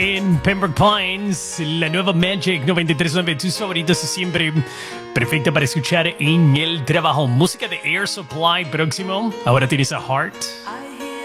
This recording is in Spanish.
en Pembroke Pines, la nueva Magic 93.9, tus favoritos de siempre, perfecta para escuchar en el trabajo. Música de Air Supply próximo. Ahora tienes a Heart.